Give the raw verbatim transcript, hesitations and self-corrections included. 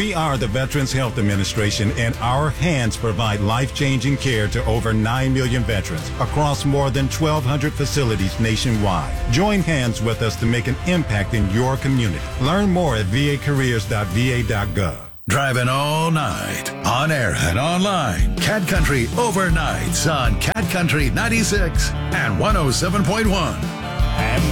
We are the Veterans Health Administration, and our hands provide life-changing care to over nine million veterans across more than twelve hundred facilities nationwide. Join hands with us to make an impact in your community. Learn more at v a careers dot v a dot gov. Driving all night, on air and online. Cat Country Overnights on Cat Country ninety-six and one oh seven point one. And